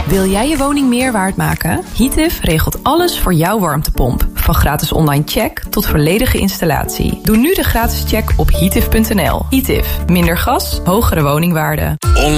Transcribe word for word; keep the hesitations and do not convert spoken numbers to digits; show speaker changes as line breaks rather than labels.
Wil jij je woning meer waard maken? Heatif regelt alles voor jouw warmtepomp. Van gratis online check tot volledige installatie. Doe nu de gratis check op heatif punt n l. Heatif. Minder gas, hogere woningwaarde.